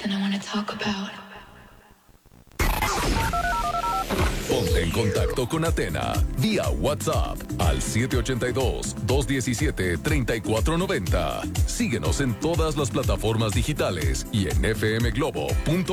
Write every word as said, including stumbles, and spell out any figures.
something I want to talk about. Ponte en contacto con Athena vía WhatsApp al siete ocho dos, dos uno siete, tres cuatro nueve cero. Síguenos en todas las plataformas digitales y en f m globo punto